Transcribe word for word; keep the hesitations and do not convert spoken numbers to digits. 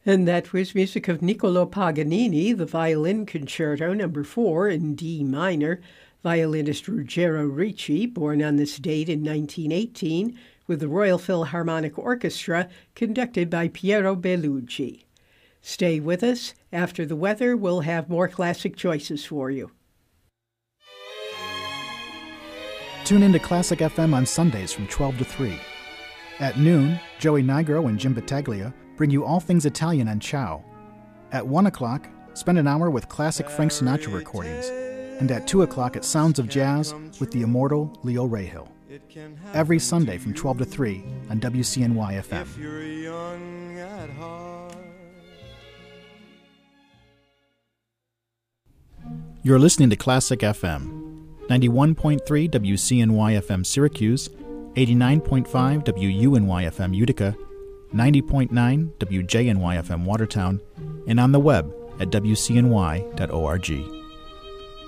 And that was music of Niccolò Paganini, the Violin Concerto number four in D minor. Violinist Ruggero Ricci, born on this date in nineteen eighteen, with the Royal Philharmonic Orchestra, conducted by Piero Bellucci. Stay with us. After the weather, we'll have more classic choices for you. Tune into Classic F M on Sundays from twelve to three. At noon, Joey Nigro and Jim Battaglia bring you all things Italian on Ciao. At one o'clock, spend an hour with classic Frank Sinatra recordings. And at two o'clock at Sounds of Jazz with the immortal Leo Rahill. Every Sunday from twelve to three on W C N Y F M. If you're young at heart. You're listening to Classic F M. ninety-one point three W C N Y F M Syracuse, eighty-nine point five W U N Y F M Utica, ninety point nine W J N Y F M Watertown, and on the web at W C N Y dot org.